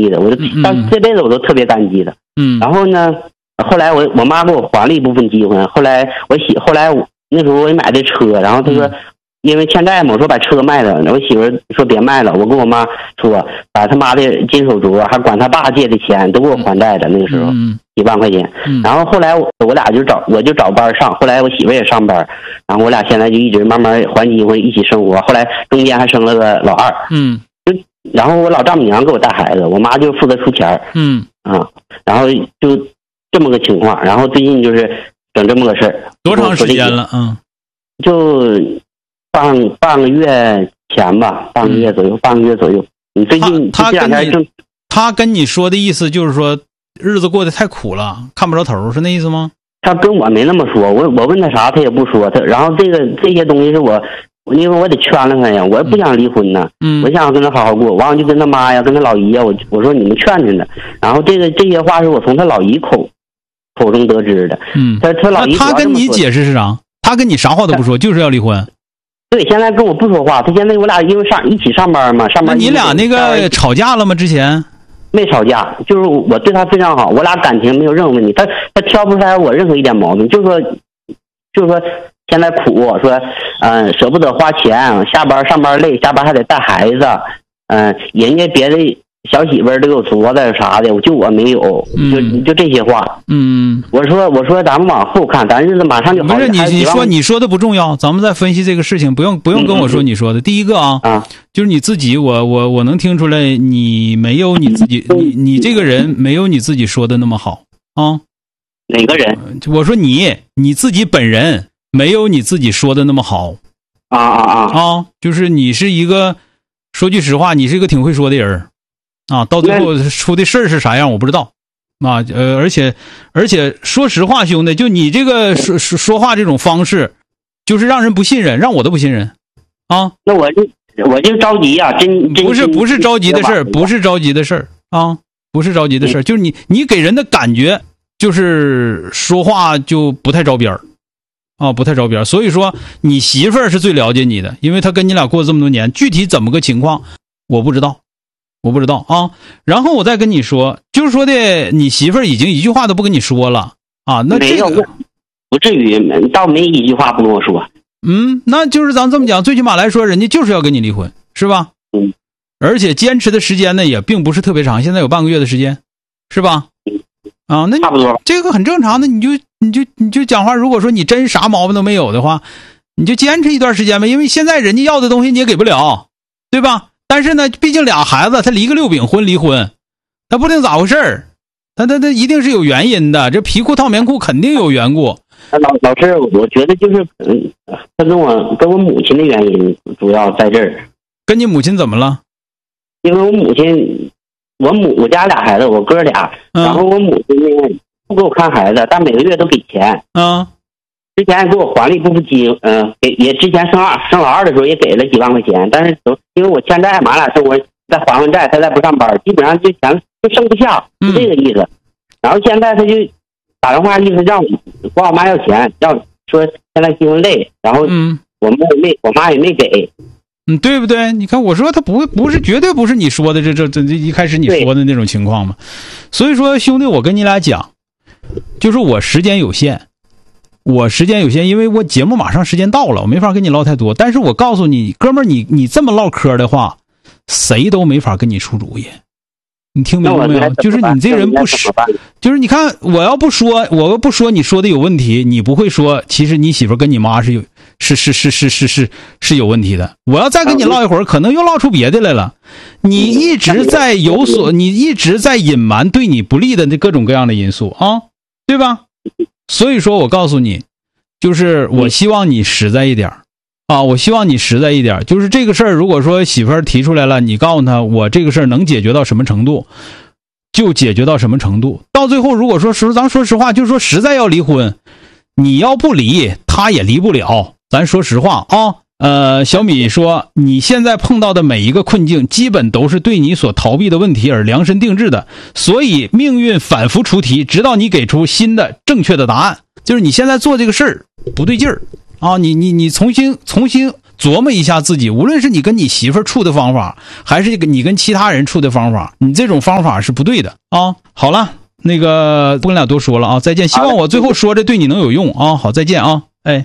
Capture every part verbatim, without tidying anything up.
激的，我就到这辈子我都特别感激的。 嗯， 然后呢，后来我我妈给我还了一部分机会，后来我媳后来我那时候我也买的车，然后她说。嗯，因为欠债嘛，我说把车卖了，我媳妇说别卖了，我跟我妈说把他妈的金手镯还管他爸借的钱都给我还债的，那个时候几万块钱。然后后来我我俩就找我就找班上，后来我媳妇也上班，然后我俩现在就一直慢慢还机会一起生活。后来中间还生了个老二， 嗯， 就然后我老丈母娘给我带孩子，我妈就负责出钱， 嗯啊，然后就这么个情况。然后最近就是整这么个事儿， 多长时间了？嗯， 就。半半个月前吧，半个月左右，嗯、半个月左右。你最近他这两天正， 他跟你说的意思就是说，日子过得太苦了，看不着头，是那意思吗？ 他跟我没那么说，我我问他啥，他也不说。他然后这个这些东西是我，因为我得劝了他呀，我也不想离婚呢， 嗯， 我想跟他好好过。完了就跟他妈呀，跟他老姨呀，我我说你们劝着呢。然后这个这些话是我从他老姨口口中得知的。 嗯， 他他老姨他跟你解释是啥？他跟你啥话都不说，就是要离婚。 对，现在跟我不说话。他现在我俩因为上一起上班嘛，上班。 那你俩那个吵架了吗？之前没吵架，就是我对他非常好，我俩感情没有任何问题。他他挑不出来我任何一点毛病，就说就说现在苦，说嗯、呃、舍不得花钱，下班上班累，下班还得带孩子，嗯、呃，人家别的小媳妇儿都有镯子啥的，就我没有， 嗯、 就就这些话。 嗯， 我说我说咱们往后看，咱日子马上就好。 不是你你说你说的不重要，咱们再分析这个事情，不用不用跟我说你说的。嗯、第一个啊， 啊， 就是你自己，我我我能听出来，你没有你自己，你你这个人没有你自己说的那么好啊。 哪个人？ 我说你你自己本人没有你自己说的那么好。 啊啊啊啊！就是你是一个，说句实话，你是一个挺会说的人。啊，到最后出的事儿是啥样我不知道，啊，呃，而且而且说实话，兄弟，就你这个说说说话这种方式，就是让人不信任，让我都不信任，啊。 那我就我就着急呀、啊，真真不是不是着急的事儿，不是着急的事儿啊，不是着急的事儿，就是你你给人的感觉就是说话就不太着边儿，啊，不太着边儿。所以说你媳妇儿是最了解你的，因为她跟你俩过这么多年，具体怎么个情况我不知道。我不知道啊，然后我再跟你说，就是说的，你媳妇儿已经一句话都不跟你说了啊，那这个没有，不至于，倒没一句话不跟我说。 嗯，那就是咱这么讲，最起码来说，人家就是要跟你离婚，是吧？ 嗯， 而且坚持的时间呢也并不是特别长，现在有半个月的时间，是吧？啊，那差不多， 这个很正常的，你就你就你就讲话，如果说你真啥毛病都没有的话，你就坚持一段时间呗，因为现在人家要的东西你也给不了，对吧？但是呢，毕竟俩孩子，他离个六饼婚离婚，他不定咋回事儿，他他他一定是有原因的，这皮裤套棉裤肯定有缘故。 老老师，我觉得就是嗯，他跟我跟我母亲的原因主要在这儿。 跟你母亲怎么了？ 因为我母亲，我母我家俩孩子，我哥俩， 嗯、 然后我母亲呢不给我看孩子，但每个月都给钱。 嗯。 之前给我还了一部分金，嗯、呃，给也之前生二生老二的时候也给了几万块钱，但是都因为我欠债嘛，俺俩生活再还完债，他再不上班，基本上就钱就剩不下，就这个意思。嗯、然后现在他就打电话意思让我管我妈要钱，要说现在新婚累，然后我妈也没、嗯、我妈也没给， 嗯，对不对？你看我说他不会不是绝对不是你说的这这这一开始你说的那种情况嘛。所以说兄弟，我跟你俩讲，就是我时间有限。我时间有限，因为我节目马上时间到了，我没法跟你唠太多。但是我告诉你，哥们儿，你你这么唠嗑的话，谁都没法跟你出主意。你听明白没有？就是你这个人不是，就是你看，我要不说，我要不说你说的有问题，你不会说，其实你媳妇跟你妈是有，是是是是是是是有问题的。我要再跟你唠一会儿，可能又唠出别的来了。你一直在有所，你一直在隐瞒对你不利的那各种各样的因素啊，对吧？所以说我告诉你，就是我希望你实在一点啊，我希望你实在一点，就是这个事儿，如果说媳妇儿提出来了，你告诉他我这个事儿能解决到什么程度，就解决到什么程度。到最后如果说实咱说实话，就是说实在要离婚，你要不离他也离不了，咱说实话啊。呃，小米说你现在碰到的每一个困境基本都是对你所逃避的问题而量身定制的，所以命运反复出题，直到你给出新的正确的答案。就是你现在做这个事儿不对劲儿啊，你你你重新重新琢磨一下自己，无论是你跟你媳妇儿处的方法，还是你跟其他人处的方法，你这种方法是不对的啊。好了，那个不跟俩多说了啊，再见。希望我最后说的对你能有用啊。好，再见啊，哎。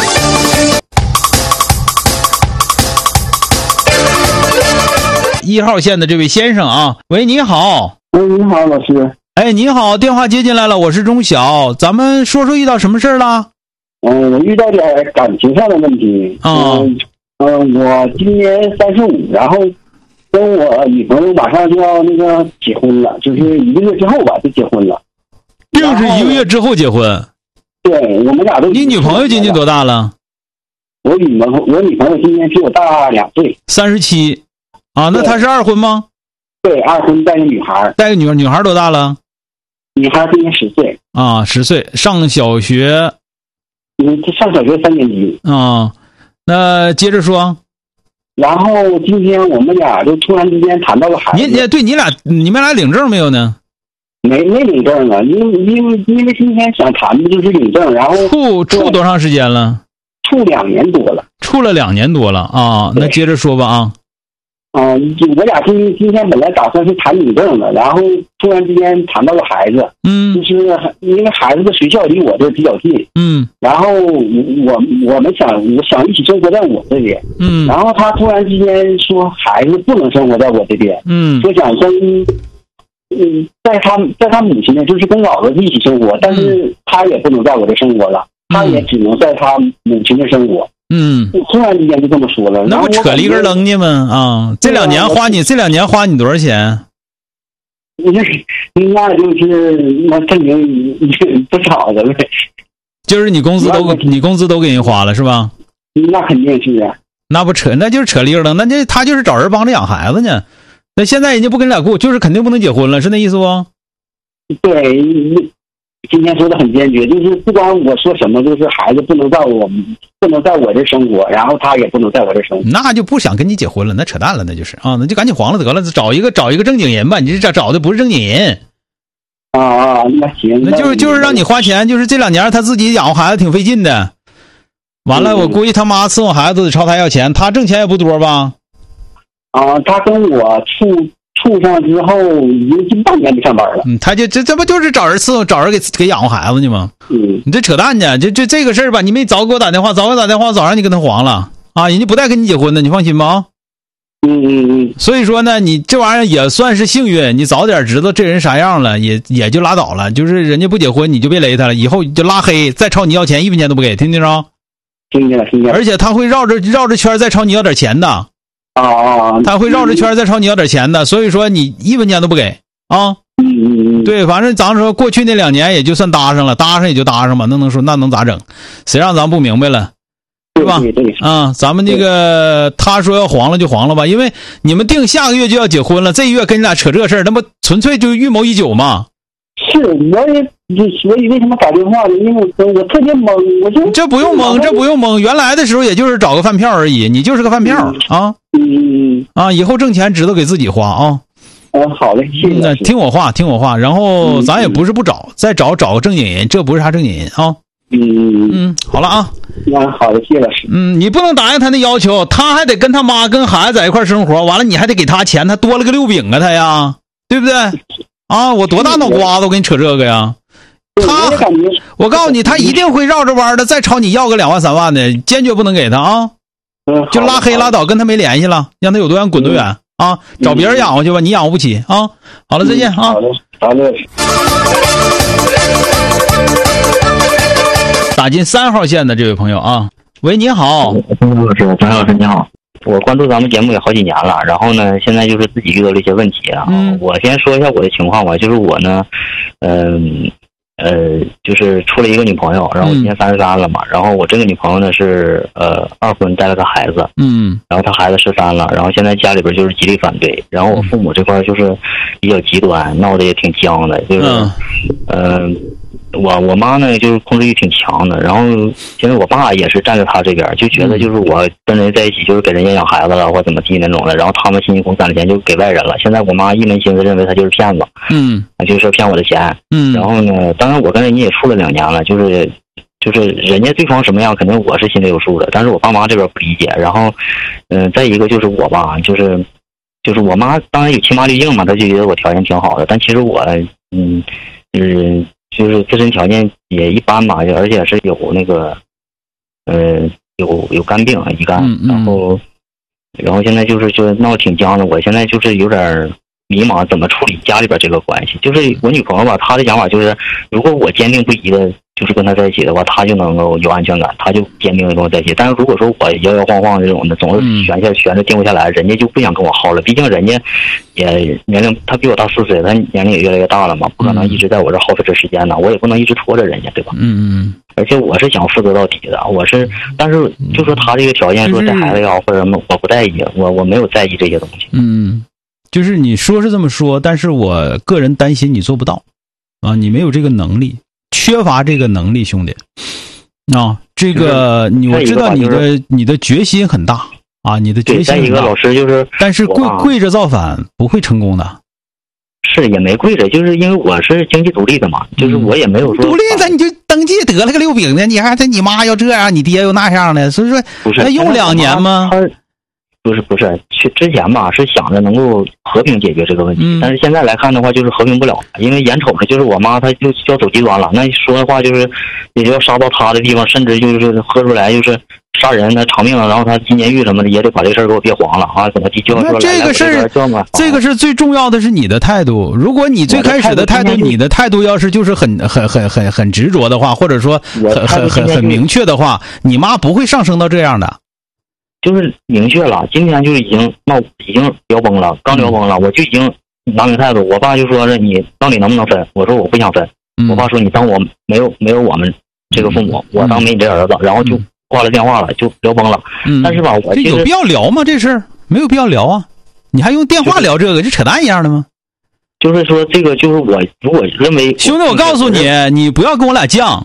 一号线的这位先生啊，喂，你好。 喂，你好，老师。 哎，你好，电话接进来了，我是钟晓，咱们说说遇到什么事儿了？ 嗯，我遇到点感情上的问题。 啊、 嗯，嗯，我今年三十五，然后跟我女朋友马上就要那个结婚了，就是一个月之后吧就结婚了。 定是一个月之后结婚？ 对，我们俩都。 你女朋友今年多大了？ 我女朋友，我女朋友今年比我大两岁， 三十七。啊，那她是二婚吗？ 对，二婚带个女孩。 带个女孩，女孩多大了？ 女孩今年十岁。 啊，十岁，上小学。 嗯，上小学三年级。 啊，那接着说。 然后今天我们俩就突然之间谈到了孩子。 你你对你俩你们俩领证没有呢？ 没没领证啊，因为因为因为今天想谈的就是领证，然后处处多长时间了？ 处两年多了。 处了两年多了啊，那接着说吧啊。 啊、嗯，我俩今今天本来打算是谈领证的，然后突然之间谈到了孩子， 嗯， 就是因为孩子的学校离我这比较近， 嗯， 然后我我们想我想一起生活在我这边， 嗯， 然后他突然之间说孩子不能生活在我这边， 嗯， 说想跟嗯在他在他母亲呢，就是跟老子一起生活，但是他也不能在我这生活了， 嗯、 他也只能在他母亲的生活。 嗯， 突然之间就这么说了， 那不扯了一根扔呢吗？啊，这两年花你这两年花你多少钱？ 那就是那证明不少的呗。 就是你工资都你工资都给人花了是吧？ 那肯定是啊。 那不扯，那就是扯了一根扔，那这他就是找人帮着养孩子呢。那现在人家不跟你俩过，就是肯定不能结婚了，是那意思不？ 对。今天说的很坚决，就是不管我说什么，就是孩子不能在我不能在我这生活，然后他也不能在我这生活， 那就不想跟你结婚了，那扯淡了，那就是啊，那就赶紧黄了得了，找一个找一个正经人吧，你这找找的不是正经人。 啊啊，那行， 那就是就是让你花钱，就是这两年他自己养活孩子挺费劲的，完了我估计他妈伺候孩子得朝他要钱，他挣钱也不多吧？ 啊，他跟我处。处上之后已经近半年没上班了。 嗯，他就这这不就是找人伺候，找人给给养活孩子呢吗？ 嗯， 你这扯淡呢，这这这个事儿吧，你没早给我打电话，早给我打电话，早让你跟他黄了啊，人家不带跟你结婚的，你放心吧。 嗯嗯嗯。 所以说呢，你这玩意儿也算是幸运，你早点知道这人啥样了，也也就拉倒了。就是人家不结婚，你就别勒他了，以后就拉黑，再朝你要钱，一分钱都不给，听听着？ 听见了，听见了。 而且他会绕着绕着圈再朝你要点钱的。 啊啊！ 他会绕着圈再朝你要点钱的，所以说你一分钱都不给啊。 嗯嗯。 对，反正咱说过去那两年也就算搭上了，搭上也就搭上吧，那能说那能咋整？谁让咱不明白了，是吧？ 对对对。 啊，咱们这个他说要黄了就黄了吧，因为你们定下个月就要结婚了，这月跟你俩扯这事儿，那不纯粹就预谋已久吗？ 是，我也所以为什么打电话呢？因为我我特别懵，我就这不用懵，这不用懵。原来的时候也就是找个饭票而已，你就是个饭票、嗯、啊。 嗯啊，以后挣钱知道给自己花啊。 嗯，好嘞，谢谢。 那听我话，听我话，然后咱也不是不找，嗯、再找找个正经人，这不是啥正经人啊。 嗯嗯，好了啊。 那好的，谢谢老师。 嗯，你不能答应他那要求，他还得跟他妈跟孩子在一块生活，完了你还得给他钱，他多了个六饼啊，他呀，对不对？啊，我多大脑瓜子，我跟你扯这个呀？他，我告诉你，他一定会绕着弯的，再朝你要个两万三万的，坚决不能给他啊！ 嗯， 就拉黑拉倒，跟他没联系了，让他有多远滚多远啊！找别人养活去吧，你养活不起啊！好了，再见啊！ 好的，好的。 打进三号线的这位朋友啊，喂，你好， 张老师，张老师你好。我关注咱们节目也好几年了，然后呢，现在就是自己遇到了一些问题啊。 嗯， 我先说一下我的情况吧，就是我呢，嗯呃, 呃，就是处了一个女朋友，然后我今年三十三了嘛，嗯、然后我这个女朋友呢是呃二婚带了个孩子， 嗯，然后她孩子十三了，然后现在家里边就是极力反对，然后我父母这块就是比较极端，闹得也挺僵的，就是嗯。呃我我妈呢，就是控制欲挺强的，然后现在我爸也是站在他这边，就觉得就是我跟人在一起就是给人家养孩子了或怎么地那种的，然后他们辛辛苦苦攒的钱就给外人了。现在我妈一门心思认为他就是骗子， 嗯， 就是骗我的钱， 嗯。 然后呢，当然我跟人家也处了两年了，就是就是人家对方什么样，肯定我是心里有数的，但是我爸妈这边不理解。然后，嗯、呃，再一个就是我吧，就是就是我妈当然有亲妈滤镜嘛，她就觉得我条件挺好的，但其实我，嗯嗯，就是自身条件也一般吧，而且是有那个，呃，有有肝病乙肝， 嗯嗯然后然后现在就是就闹得挺僵的，我现在就是有点迷茫，怎么处理家里边这个关系？就是我女朋友吧，她的想法就是，如果我坚定不移的，就是跟她在一起的话，她就能够有安全感，她就坚定的跟我在一起。但是如果说我摇摇晃晃这种的，总是悬下悬着定不下来，人家就不想跟我耗了。毕竟人家也年龄，她比我大四岁，她年龄也越来越大了嘛，不可能一直在我这耗费这时间呢，我也不能一直拖着人家，对吧？ 嗯嗯。 而且我是想负责到底的，我是，但是就说她这个条件，说这孩子要或者什么，我不在意，我我没有在意这些东西。 嗯。就是你说是这么说，但是我个人担心你做不到啊，你没有这个能力，缺乏这个能力，兄弟啊，这个你我知道你的你的决心很大啊，你的决心很大。再一个老师就是， 但是跪跪着造反不会成功的。 是也没跪着，就是因为我是经济独立的嘛，就是我也没有说独立的你就登记得了个六饼的，你还你妈要这样，你爹又那样的，所以说那用两年吗？ 不是不是，去之前吧是想着能够和平解决这个问题， 嗯、 但是现在来看的话，就是和平不了，因为眼瞅着就是我妈她就要走极端了，那说的话就是也就要杀到她的地方，甚至就是喝出来就是杀人，她偿命了，然后她进监狱什么的，也得把这事儿给我别黄了啊，怎么地就要说这个事儿，这个是最重要的是你的态度。如果你最开始的态度，你的态度要是就是很很很很很执着的话，或者说很很很很明确的话，你妈不会上升到这样的。 就是明确了，今天就已经闹，已经聊崩了，刚聊崩了，我就已经拿明态度。我爸就说是你到底能不能分？我说我不想分。 嗯、 我爸说你当我没有没有我们这个父母，嗯、我当没你这儿子，然后就挂了电话了，就聊崩了。 嗯、 但是吧，我这有必要聊吗？这事儿没有必要聊啊！你还用电话聊这个，这扯淡一样的吗？ 就是说这个就是我如果认为兄弟，我告诉你，你不要跟我俩犟。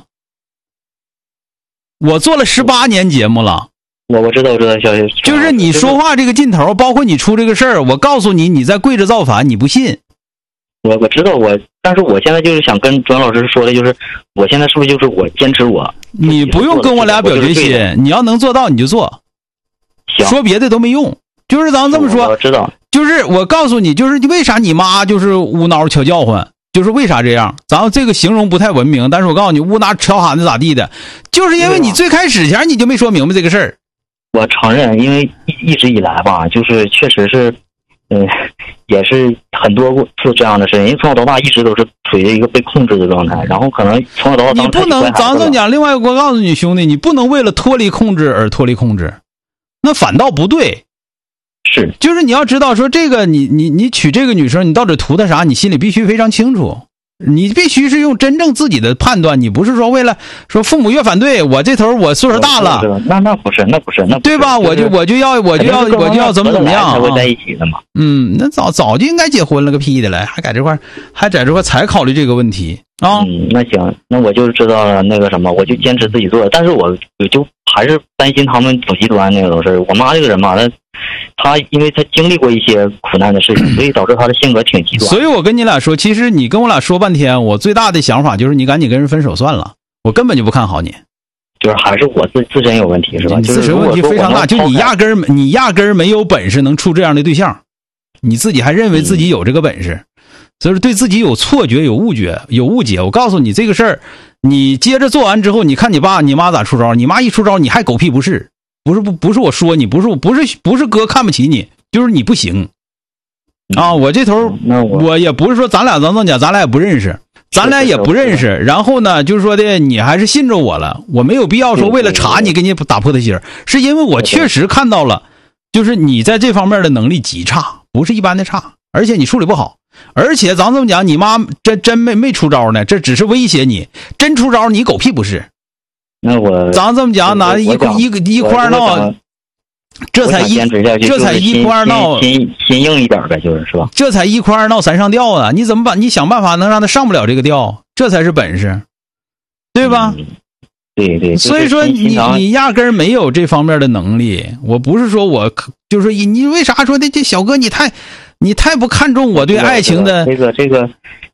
我做了十八年节目了。 我我知道，我知道，小姐， 就是你说话这个劲头，包括你出这个事儿，我告诉你，你在跪着造反，你不信。 我我知道，我但是我现在就是想跟庄老师说的，就是我现在是不是就是我坚持我？ 你不用跟我俩表决心，你要能做到你就做。 行， 说别的都没用。就是咱这么说， 我知道。 就是我告诉你，就是为啥你妈就是无脑敲叫唤，就是为啥这样？咱们这个形容不太文明，但是我告诉你，无脑敲喊的咋地的，就是因为你最开始前你就没说明白这个事儿。 我承认，因为一一直以来吧，就是确实是，嗯、呃，也是很多次这样的事情。因为从小到大一直都是处于一个被控制的状态，然后可能从小到大你不能，咱这么讲。另外，我告诉你兄弟，你不能为了脱离控制而脱离控制，那反倒不对。 是， 就是你要知道说这个你你你娶这个女生，你到底图她啥？你心里必须非常清楚。你必须是用真正自己的判断，你不是说为了说父母越反对我这头我岁数大了， 那那不是那不是那对吧？我就我就要我就要我就要怎么怎么样才会在一起的嘛。 嗯，那早早就应该结婚了个屁的了，还在这块还在这块才考虑这个问题啊。 嗯，那行，那我就知道了那个什么，我就坚持自己做，但是我我就还是担心他们走极端那个都是。我妈这个人嘛，她他因为他经历过一些苦难的事情，所以导致他的性格挺极端。 所以我跟你俩说，其实你跟我俩说半天，我最大的想法就是你赶紧跟人分手算了，我根本就不看好你。 就是还是我自自身有问题是吧？ 你自身问题非常大，就你压根儿你压根儿没有本事能处这样的对象，你自己还认为自己有这个本事，所以说对自己有错觉、有误觉、有误解。我告诉你这个事儿，你接着做完之后，你看你爸你妈咋出招，你妈一出招你还狗屁不是。不是不不是我说你，不是不是不是哥看不起你，就是你不行啊！我这头我, 我也不是说咱俩咱这讲，咱俩也不认识，咱俩也不认识。然后呢，就是说的你还是信着我了，我没有必要说为了查你给你打破的心，是因为我确实看到了，就是你在这方面的能力极差，不是一般的差，而且你处理不好。而且咱这么讲，你妈真真没没出招呢，这只是威胁你，真出招你狗屁不是。 那我咱这么讲，拿一一个一块闹，这才一这才一块闹， 心心硬一点呗，就是是吧？ 这才一块二闹三上吊啊！你怎么把你想办法能让他上不了这个吊？这才是本事，对吧？ 嗯、对对。 所以说你你压根儿没有这方面的能力。我不是说我就是你为啥说的这小哥你太你太不看重我对爱情的这个这个。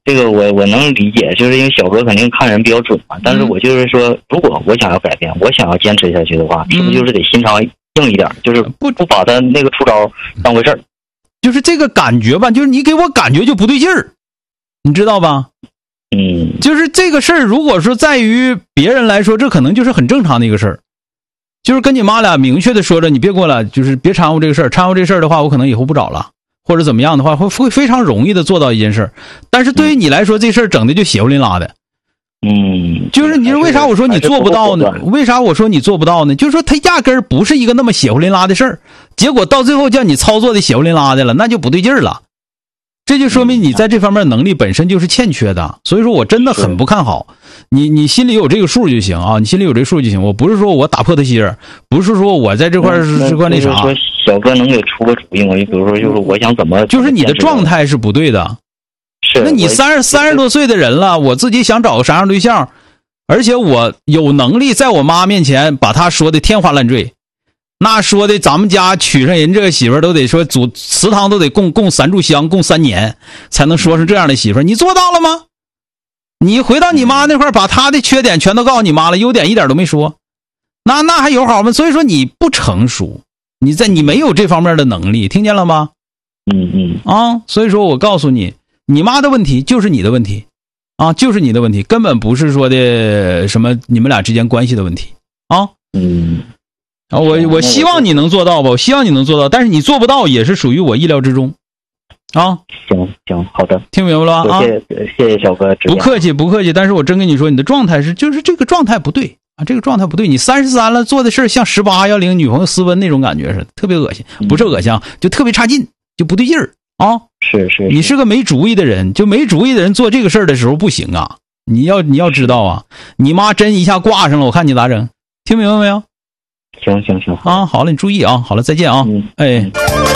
这个我我能理解，就是因为小哥肯定看人比较准嘛。但是我就是说，如果我想要改变，我想要坚持下去的话，是不是就是得心肠硬一点，就是不不把他那个出招当回事儿？ 就是这个感觉吧，就是你给我感觉就不对劲儿，你知道吧？ 嗯， 就是这个事儿，如果说在于别人来说，这可能就是很正常的一个事儿。就是跟你妈俩明确的说着，你别过来，就是别掺和这个事儿，掺和这事儿的话，我可能以后不找了，或者怎么样的话，会会非常容易的做到一件事。但是对于你来说，这事儿整的就血乎淋拉的。 嗯， 就是你说为啥我说你做不到呢？为啥我说你做不到呢？就是说他压根儿不是一个那么血乎淋拉的事儿，结果到最后叫你操作的血乎淋拉的了，那就不对劲儿了。这就说明你在这方面能力本身就是欠缺的，所以说我真的很不看好。你你心里有这个数就行啊，你心里有这个数就行。我不是说我打破他心儿，不是说我在这块这块那啥。 说小哥能给出个主意吗？你比如说，就是我想怎么， 就是你的状态是不对的。 是， 那你三十三十多岁的人了，我自己想找个啥样对象，而且我有能力在我妈面前把他说的天花乱坠。那说的咱们家娶上人这个媳妇儿都得说祖祠堂都得供供三炷香供三年才能说是这样的媳妇儿，你做到了吗？你回到你妈那块儿把她的缺点全都告诉你妈了，优点一点都没说，那那还有好吗？所以说你不成熟，你在你没有这方面的能力，听见了吗？ 嗯嗯啊，所以说我告诉你，你妈的问题就是你的问题啊，就是你的问题，根本不是说的什么你们俩之间关系的问题啊。 嗯。 啊，我我希望你能做到吧，我希望你能做到，但是你做不到也是属于我意料之中，啊， 行行，好的， 听明白了啊？ 谢谢谢谢小哥， 不客气不客气，但是我真跟你说，你的状态是就是这个状态不对啊，这个状态不对，你三十三了做的事像十八要领女朋友私奔那种感觉似的，特别恶心，不是恶心，就特别差劲，就不对劲儿啊。 是是， 你是个没主意的人，就没主意的人做这个事儿的时候不行啊，你要你要知道啊，你妈真一下挂上了，我看你咋整？听明白没有？ 行行行啊，好了，你注意啊，好了，再见啊， 嗯， 哎，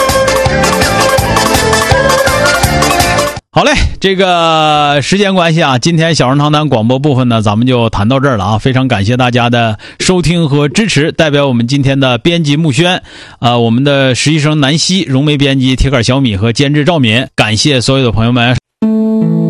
好嘞，这个时间关系啊，今天小人长谈广播部分呢，咱们就谈到这儿了啊，非常感谢大家的收听和支持，代表我们今天的编辑木轩，呃，我们的实习生南希，融媒编辑铁杆小米和监制赵敏，感谢所有的朋友们。